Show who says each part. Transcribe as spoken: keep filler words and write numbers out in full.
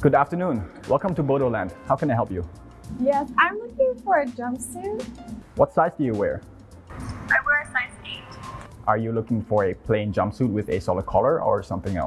Speaker 1: Good afternoon. Welcome to Bodoland. How can I help you?
Speaker 2: Yes, I'm looking for a jumpsuit.
Speaker 1: What size do you wear?
Speaker 2: I wear a size eight.
Speaker 1: Are you looking for a plain jumpsuit with a solid collar or something else?